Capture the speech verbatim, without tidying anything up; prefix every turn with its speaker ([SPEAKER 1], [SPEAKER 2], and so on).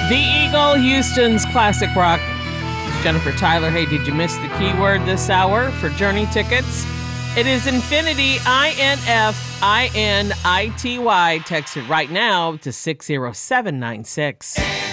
[SPEAKER 1] The Eagle, Houston's classic rock. It's Jennifer Tyler. Hey, did you miss the keyword this hour for Journey tickets? It is Infinity, I N F I N I T Y. Text it right now to six zero seven nine six.